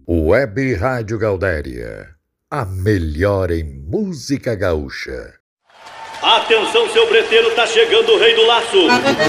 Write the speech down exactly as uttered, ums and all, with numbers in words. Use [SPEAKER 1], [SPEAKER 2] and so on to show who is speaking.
[SPEAKER 1] Web Rádio Gaudéria, a melhor em música gaúcha.
[SPEAKER 2] Atenção, seu breteiro, tá chegando o rei do laço.